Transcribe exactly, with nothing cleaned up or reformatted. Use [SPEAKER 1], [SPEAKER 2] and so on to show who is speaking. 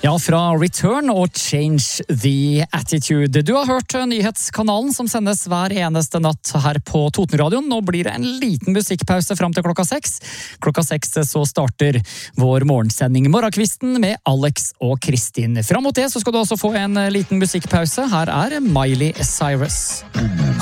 [SPEAKER 1] Ja, fra Return og Change the Attitude. Du har hørt nyhetskanalen som sendes hver eneste natt her på Totenradioen. Nå blir det en liten musikkpause fram til klokka seks. Klokka seks så starter vår morgensending Morgenkvisten med Alex og Kristin. Fram mot det så skal du også få en liten musikkpause. Her er Miley Cyrus.